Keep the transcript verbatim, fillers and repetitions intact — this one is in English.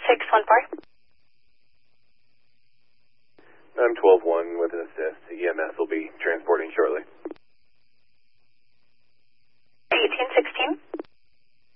six one four. I'm twelve one with an assist. E M S will be transporting shortly.